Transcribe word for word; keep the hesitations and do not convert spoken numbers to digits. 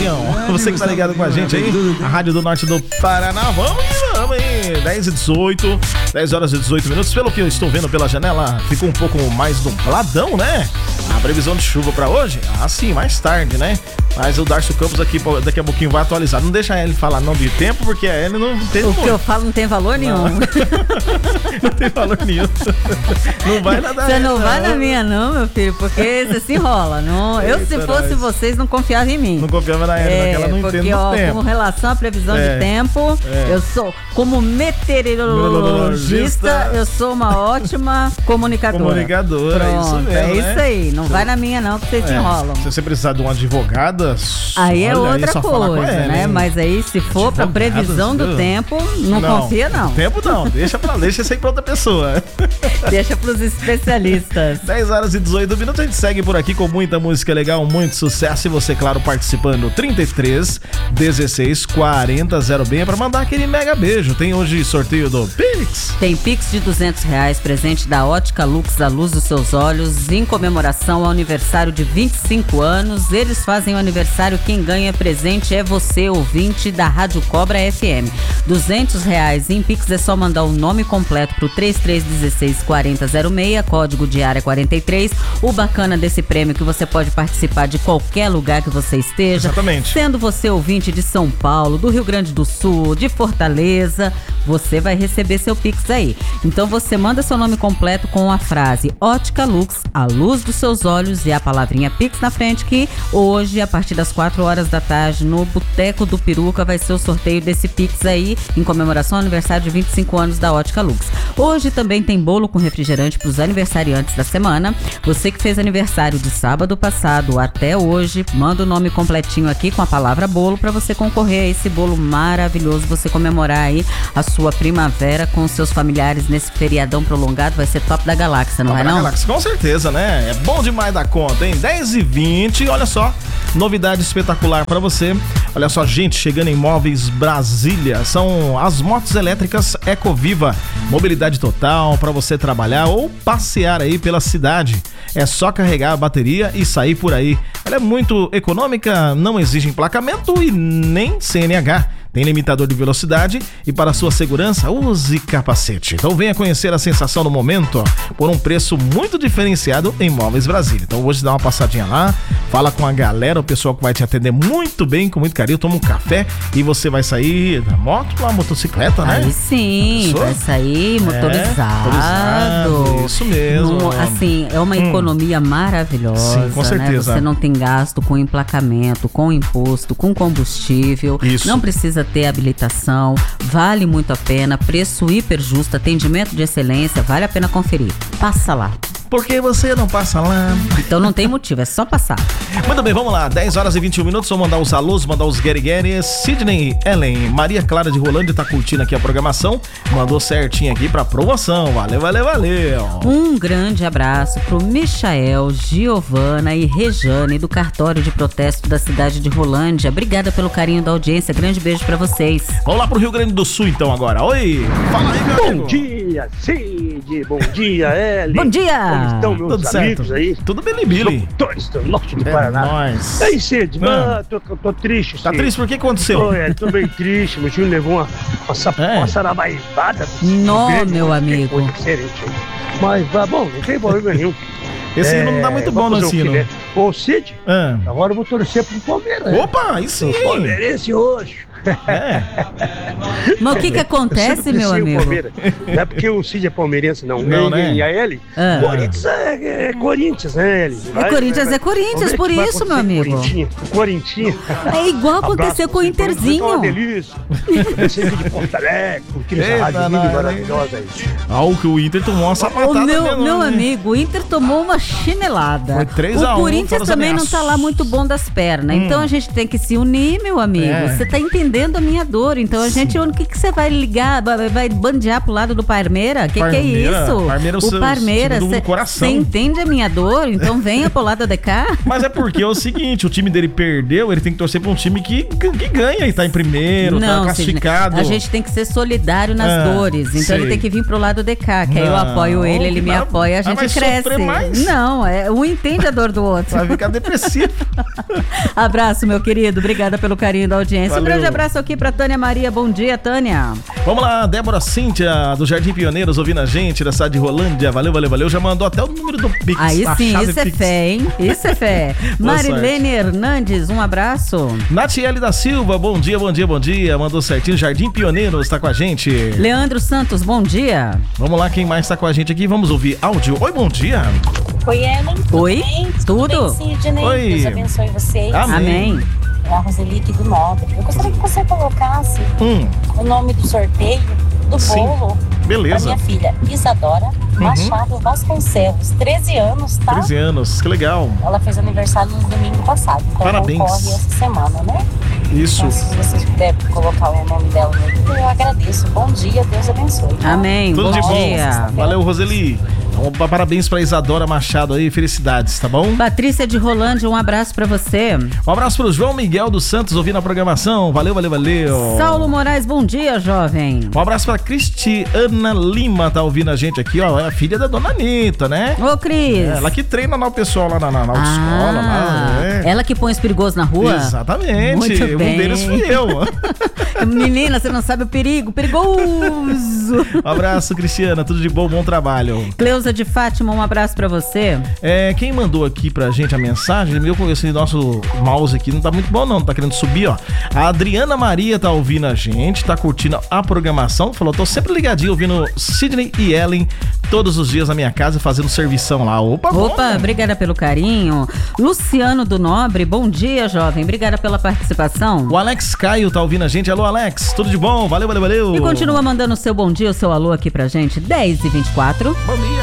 Leão? Você que tá ligado com a gente aí, a Rádio do Norte do Paraná. Vamos que vamos, hein? dez e dezoito, dez horas e dezoito minutos. Pelo que eu estou vendo pela janela, ficou um pouco mais nubladão, né? A previsão de chuva pra hoje? Ah, sim, mais tarde, né? Mas o Darcio Campos aqui daqui a pouquinho vai atualizar. Não deixa a Ellie falar não de tempo, porque a Ellie não tem... O que eu falo não tem valor nenhum. Não, não tem valor nenhum. Não vai na da Você não, não vai na minha não, meu filho, porque você se enrola. Não, eu, se Eita, fosse nós. vocês, não confiava em mim. Não confiava na Ellie, É, porque ela não porque, entende ó, do tempo. com relação à previsão É, de tempo, é. eu sou, como meteorologista, eu sou uma ótima comunicadora. Comunicadora, Pronto, é isso mesmo, é né? isso aí. Não vai na minha não, que vocês se É, enrolam. se você precisar de uma advogada, Aí é olha, outra só falar com coisa, ela, né? hein? Mas aí, se for pra Advogados, previsão do viu? tempo, não, confia, não. Tempo não, deixa pra deixa isso aí pra outra pessoa. Deixa pros especialistas. dez horas e dezoito minutos, a gente segue por aqui com muita música legal, muito sucesso e você, claro, participando. trinta e três, dezesseis, quarenta, zero seis pra mandar aquele mega beijo. Tem hoje sorteio do Pix. Tem Pix de duzentos reais, presente da Ótica Lux, a luz dos seus olhos, em comemoração ao aniversário de vinte e cinco anos. Eles fazem o aniversário, quem ganha presente é você, ouvinte da Rádio Cobra F M. duzentos reais em Pix, é só mandar o nome completo pro trinta e três, dezesseis, quarenta, zero seis, código de área quarenta e três. O bacana desse prêmio é que você pode participar de qualquer lugar que você esteja. Exatamente. Sendo você ouvinte de São Paulo, do Rio Grande do Sul, de Fortaleza, você vai receber seu Pix aí. Então você manda seu nome completo com a frase Ótica Lux, a luz dos seus olhos e a palavrinha Pix na frente, que hoje, a partir das quatro horas da tarde, no Boteco do Peruca, vai ser o sorteio desse Pix aí, em comemoração ao aniversário de vinte e cinco anos da Ótica Lux. Hoje também tem bolo com refrigerante para os aniversariantes da semana. Você que fez aniversário de sábado passado até hoje, manda o nome completinho aqui com a palavra bolo para você concorrer a esse bolo maravilhoso, você comemorar aí a sua primavera com os seus familiares nesse feriadão prolongado. Vai ser top da galáxia, não Top vai da não? Galáxia, com certeza, né? É bom demais da conta, hein? dez e vinte, olha só, novidade espetacular pra você. Olha só, gente, chegando em Móveis Brasília, são as motos elétricas Ecoviva, mobilidade total pra você trabalhar ou passear aí pela cidade. É só carregar a bateria e sair por aí. Ela é muito econômica, não exige emplacamento e nem C N H. Tem limitador de velocidade e para sua segurança, use capacete. Então venha conhecer a sensação do momento, ó, por um preço muito diferenciado em Móveis Brasília. Então hoje dá uma passadinha lá, fala com a galera, o pessoal que vai te atender muito bem, com muito carinho, toma um café e você vai sair da moto com a motocicleta, né? Aí sim, vai sair motorizado. É, motorizado, isso mesmo. No, assim, é uma Hum. economia maravilhosa. Sim, com né? certeza. Você não tem gasto com emplacamento, com imposto, com combustível. Isso. Não precisa ter habilitação. Vale muito a pena. Preço hiper justo, atendimento de excelência. Vale a pena conferir. Passa lá. Por que você não passa lá? Então não tem motivo, é só passar. Muito bem, vamos lá, dez horas e vinte e um minutos, vou mandar os alôs, mandar os guerigueres. Sidney Ellen, Maria Clara de Rolândia tá curtindo aqui a programação, mandou certinho aqui pra promoção, valeu, valeu, valeu. Um grande abraço pro Michael, Giovana e Rejane do cartório de protesto da cidade de Rolândia. Obrigada pelo carinho da audiência, grande beijo pra vocês. Vamos lá pro Rio Grande do Sul então agora, oi, fala aí meu amigo. Bom dia, Cid, bom dia, Eli. Bom dia. Como estão meus Tudo amigos certo aí? Tudo bilibili. Locutores do norte do É Paraná. nóis. E aí, Cid, Ah. mano, tô, tô triste, Tá Cid. triste, por que aconteceu? Tô, é, tô bem triste, meu time levou uma, uma, sa- É. uma sarabaibada. Nó, Grêmio, meu que amigo. coisa diferente aí. Mas, tá bom, não tem problema nenhum. Esse É, não tá muito bom no vamos fazer o que, ensino. né? Ô, Cid, Ah. agora eu vou torcer pro Palmeiras. né? Opa, aí sim. Sou palmeirense hoje. É. Mas o que que Eu acontece, sempre meu pensei o amigo? Palmeiras. Não é porque o Cid é palmeirense, não. Não, e, né? e a Eli? Ah. Corinthians é, é Corinthians, né, Eli? É Corinthians, é Corinthians, por isso, meu amigo. Corinthians. É igual aconteceu com o Interzinho. É uma delícia. Descer aqui de Porto Alegre, curtindo essa Eita, rádio linda nada, e maravilhosa aí. Ah, o que o Inter tomou uma sapatada. O meu, mesmo, meu né? amigo, o Inter tomou uma chinelada. Foi três a um, O Corinthians fora os também não ameaços. tá lá muito bom das pernas. Hum. Então a gente tem que se unir, meu amigo. É. Você tá entendendo entendendo a minha dor. Então a gente, o que que você vai ligar? Vai, vai bandear pro lado do Parmeira? Que Parmeira, que é isso? Parmeira, o seu- Parmeira, time do coração. você entende a minha dor? Então venha pro lado de cá. Mas é porque é o seguinte, o time dele perdeu, ele tem que torcer pra um time que, que ganha e tá em primeiro, tá Não, classificado. Sidney, a gente tem que ser solidário nas Ah, dores. Então sei. ele tem que vir pro lado de cá, que aí eu Não, apoio ele, ele que me nada. apoia, a Ah, gente vai cresce. sofrer mais? Não, é, um entende a dor do outro. Vai ficar depressivo. Abraço, meu querido. Obrigada pelo carinho da audiência. Valeu. Um grande abraço aqui pra Tânia Maria. Bom dia, Tânia. Vamos lá, Débora Cíntia, do Jardim Pioneiros, ouvindo a gente, da cidade de Rolândia. Valeu, valeu, valeu. Já mandou até o número do Pix. Aí a sim, chave isso é Pix. fé, hein? Isso é fé. Boa Marilene Hernandes, um abraço. Natiele da Silva, bom dia, bom dia, bom dia. Mandou certinho. Jardim Pioneiros tá com a gente. Leandro Santos, bom dia. Vamos lá, quem mais tá com a gente aqui? Vamos ouvir áudio. Oi, bom dia. Oi, Ellen. Tudo Oi, bem? tudo? bem, Sidney? Oi. Deus abençoe vocês. Amém. Amém. É a Roseli aqui do Nobre. Eu gostaria que você colocasse Hum, o nome do sorteio do Sim. bolo da beleza. minha filha, Isadora Machado Vasconcelos. treze anos, tá? treze anos, que legal. Ela fez aniversário no domingo passado. Então Parabéns. ocorre essa semana, né? Isso. Então, se vocês puderem colocar o nome dela no vídeo, eu agradeço. Bom dia, Deus abençoe. tá? Amém. Tudo bom de bom. dia. Valeu, Roseli. Então, pa- parabéns pra Isadora Machado aí, felicidades, tá bom? Patrícia de Rolândia, um abraço pra você. Um abraço pro João Miguel dos Santos ouvindo a programação. Valeu, valeu, valeu. Saulo Moraes, bom dia, jovem. Um abraço pra Cristiana Lima, tá ouvindo a gente aqui, ó. É a filha da dona Anitta, né? Ô, Cris. É, ela que treina lá o pessoal lá na, na, na autoescola. Ah, Lá, né? ela que põe os perigosos na rua? Exatamente. Muito Um bem. deles fui eu. Menina, você não sabe o perigo, perigoso. Um abraço, Cristiana. Tudo de bom, bom trabalho. Cleusa de Fátima, um abraço pra você. É, quem mandou aqui pra gente a mensagem, meu, esse nosso mouse aqui não tá muito bom não, tá querendo subir, ó. A Adriana Maria tá ouvindo a gente, tá curtindo a programação, falou, tô sempre ligadinho ouvindo Sidney e Ellen todos os dias na minha casa fazendo servição lá. Opa, bom. Opa, obrigada pelo carinho. Luciano do Nobre, bom dia, jovem. Obrigada pela participação. O Alex Caio tá ouvindo a gente. Alô, Alex, tudo de bom? Valeu, valeu, valeu. E continua mandando o seu bom dia, o seu alô aqui pra gente. dez e vinte e quatro. Bom dia.